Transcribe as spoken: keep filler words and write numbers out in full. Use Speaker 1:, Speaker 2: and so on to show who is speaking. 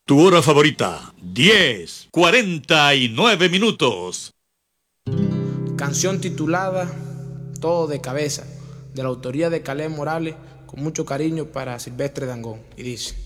Speaker 1: Tu hora favorita, diez, cuarenta y nueve minutos.
Speaker 2: Canción titulada Todo de Cabeza, de la autoría de Caleb Morales, con mucho cariño para Silvestre Dangond, y dice: